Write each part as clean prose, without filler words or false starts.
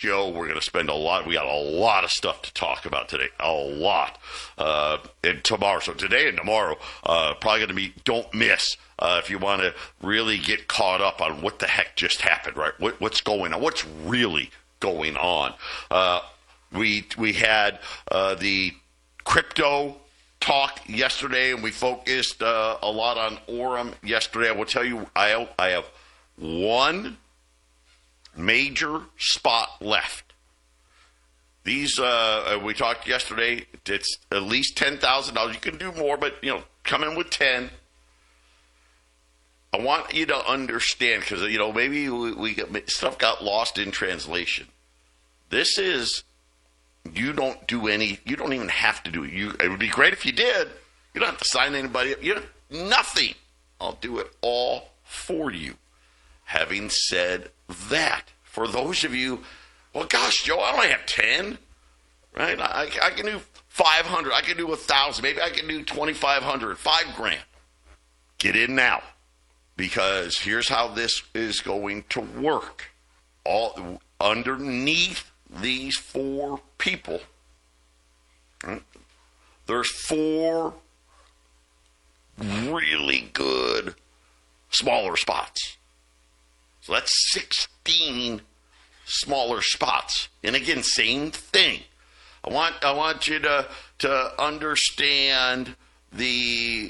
show. We're going to spend we got a lot of stuff to talk about today. A lot. And tomorrow. So today and tomorrow, probably going to be, don't miss. If you want to really get caught up on what the heck just happened, right? What's going on? What's really going on? We had the crypto talk yesterday, and we focused a lot on Orem yesterday. I will tell you, I have one major spot left. These we talked yesterday. It's at least $10,000. You can do more, but come in with 10. I want you to understand, because maybe stuff got lost in translation. This is, you don't even have to do it. It would be great if you did. You don't have to sign anybody up. Nothing. I'll do it all for you. Having said that, for those of you, well, gosh, Joe, I only have 10, right? I can do 500. I can do 1,000. Maybe I can do 2,500, $5,000. Get in now. Because here's how this is going to work. All underneath these 4 people, right, there's 4 really good smaller spots. So that's 16 smaller spots. And again, same thing. I want you to understand the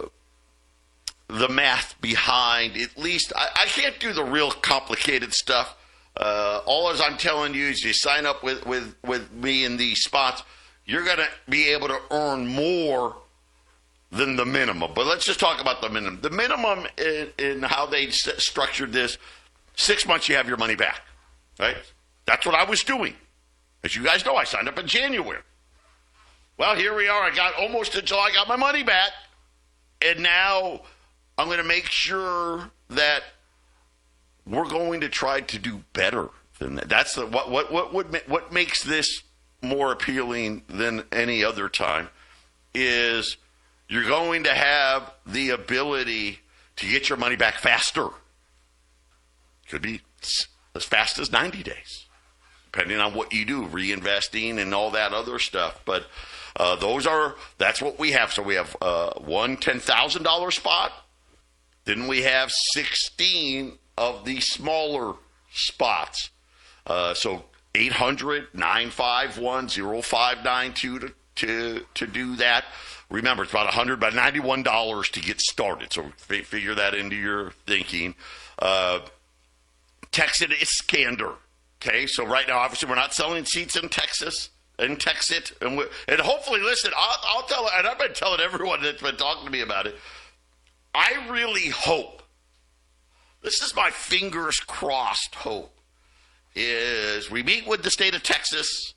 math behind, at least. I can't do the real complicated stuff. All as I'm telling you is you sign up with me in these spots, you're going to be able to earn more than the minimum. But let's just talk about the minimum. The minimum in how they structured this, 6 months you have your money back, right? That's what I was doing. As you guys know, I signed up in January. Well, here we are. I got almost until I got my money back. And now I'm going to make sure that we're going to try to do better than that. That's what makes this more appealing than any other time is you're going to have the ability to get your money back faster. Could be as fast as 90 days, depending on what you do, reinvesting and all that other stuff. But that's what we have. So we have one $10,000 spot. Then we have 16 of the smaller spots. So 800-951-0592 to do that. Remember, it's about $91 to get started. So figure that into your thinking. Text it Iskander. Okay, so right now, obviously, we're not selling seats in Texas. And text it. And hopefully, listen, I'll tell, and I've been telling everyone that's been talking to me about it, I really hope, this is my fingers crossed hope, is we meet with the state of Texas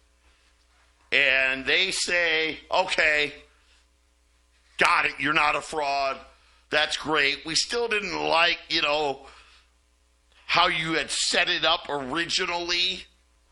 and they say, okay, got it, you're not a fraud. That's great. We still didn't like, how you had set it up originally.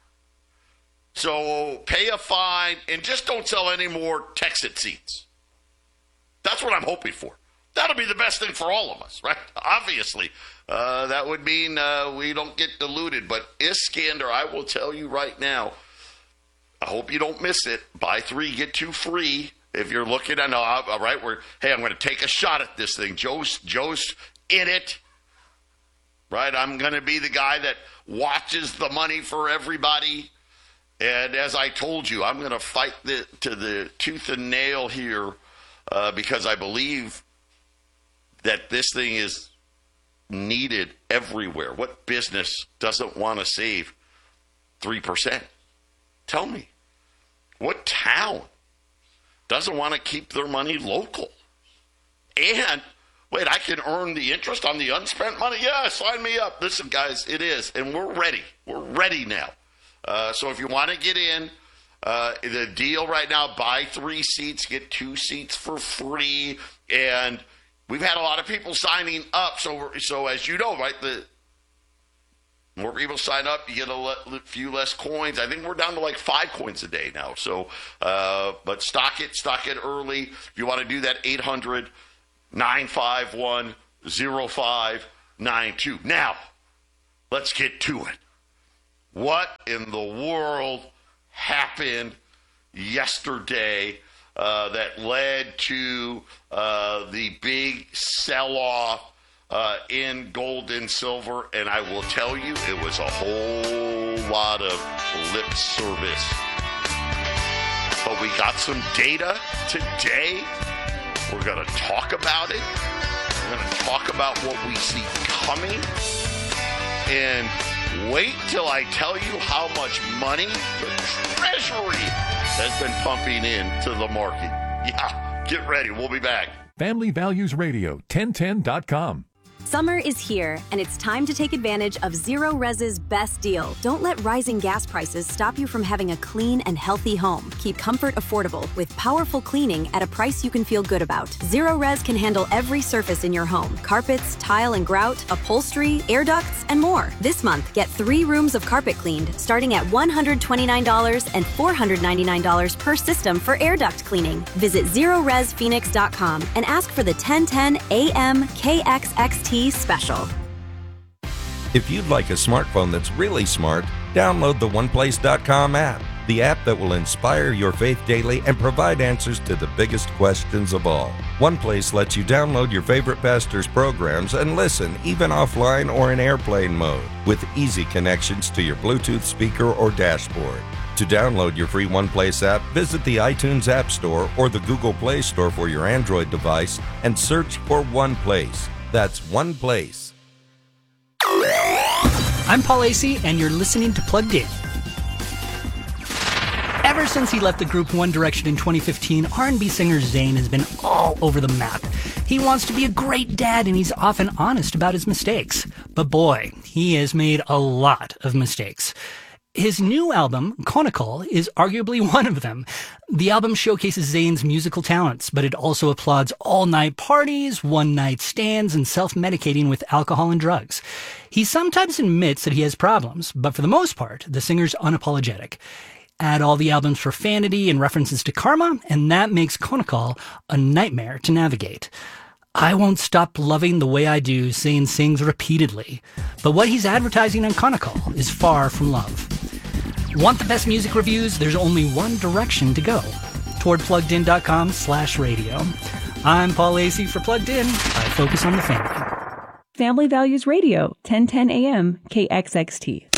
So pay a fine and just don't sell any more Texit seats. That's what I'm hoping for. That'll be the best thing for all of us, right? Obviously, that would mean we don't get diluted. But Iskander, I will tell you right now, I hope you don't miss it. Buy 3, get 2 free. If you're looking at, all right, I'm going to take a shot at this thing. Joe's in it, right? I'm going to be the guy that watches the money for everybody. And as I told you, I'm going to fight to the tooth and nail here because I believe that this thing is needed everywhere. What business doesn't want to save 3%? Tell me. What town doesn't want to keep their money local? And, wait, I can earn the interest on the unspent money? Yeah, sign me up. Listen, guys, it is. And we're ready. We're ready now. So if you want to get in, the deal right now, buy 3 seats, get 2 seats for free. And we've had a lot of people signing up. So as you know, right, the more people sign up, you get a few less coins. I think we're down to like 5 coins a day now. So, but stock it early. If you want to do that, 800-951-0592. Now, let's get to it. What in the world happened yesterday that led to the big sell-off in gold and silver? And I will tell you, it was a whole lot of lip service. But we got some data today. We're going to talk about it. We're going to talk about what we see coming. And wait till I tell you how much money the Treasury has been pumping into the market. Yeah, get ready. We'll be back. Family Values Radio, 1010.com. Summer is here, and it's time to take advantage of Zero Res's best deal. Don't let rising gas prices stop you from having a clean and healthy home. Keep comfort affordable with powerful cleaning at a price you can feel good about. Zero Res can handle every surface in your home: carpets, tile and grout, upholstery, air ducts, and more. This month, get 3 rooms of carpet cleaned, starting at $129 and $499 per system for air duct cleaning. Visit ZeroResPhoenix.com and ask for the 1010 AM KXXT special. If you'd like a smartphone that's really smart, download the OnePlace.com app, the app that will inspire your faith daily and provide answers to the biggest questions of all. OnePlace lets you download your favorite pastor's programs and listen, even offline or in airplane mode, with easy connections to your Bluetooth speaker or dashboard. To download your free OnePlace app, visit the iTunes App Store or the Google Play Store for your Android device and search for OnePlace. That's OnePlace. I'm Paul Asay, and you're listening to Plugged In. Ever since he left the group One Direction in 2015, R&B singer Zayn has been all over the map. He wants to be a great dad, and he's often honest about his mistakes. But boy, he has made a lot of mistakes. His new album, Conical, is arguably one of them. The album showcases Zayn's musical talents, but it also applauds all-night parties, one-night stands, and self-medicating with alcohol and drugs. He sometimes admits that he has problems, but for the most part, the singer's unapologetic. Add all the album's profanity and references to karma, and that makes Conical a nightmare to navigate. I Won't Stop Loving the Way I Do, Zayn sings repeatedly. But what he's advertising on Conical is far from love. Want the best music reviews? There's only one direction to go. Toward PluggedIn.com/radio. I'm Paul Asay for Plugged In. I focus on the family. Family Values Radio, 1010 AM, KXXT.